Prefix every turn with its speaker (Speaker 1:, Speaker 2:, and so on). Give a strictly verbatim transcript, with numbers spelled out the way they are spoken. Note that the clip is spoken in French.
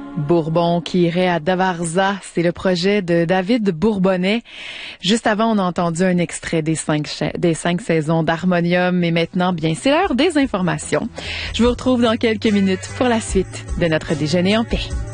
Speaker 1: Bourbon qui irait à Davarza, c'est le projet de David Bourbonnais. Juste avant, on a entendu un extrait des cinq, cha- des cinq saisons d'Harmonium, et maintenant, bien, c'est l'heure des informations. Je vous retrouve dans quelques minutes pour la suite de notre déjeuner en paix.